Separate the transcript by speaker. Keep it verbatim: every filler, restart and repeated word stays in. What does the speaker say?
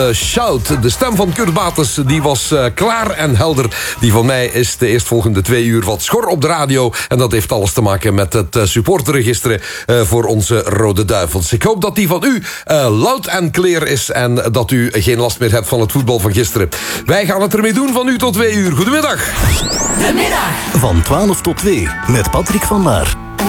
Speaker 1: Shout, de stem van Kurt Bates, die was uh, klaar en helder. Die van mij is de eerstvolgende twee uur wat schor op de radio. En dat heeft alles te maken met het uh, supporterregister uh, voor onze Rode Duivels. Ik hoop dat die van u uh, luid en clear is en dat u geen last meer hebt van het voetbal van gisteren. Wij gaan het ermee doen van u tot twee uur. Goedemiddag.
Speaker 2: De middag. Van twaalf tot twee met Patrick van Laar.